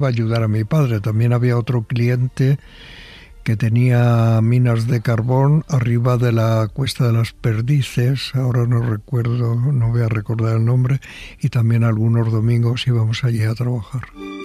a ayudar a mi padre. También había otro cliente que tenía minas de carbón arriba de la Cuesta de las Perdices, ahora no recuerdo, no voy a recordar el nombre, y también algunos domingos íbamos allí a trabajar.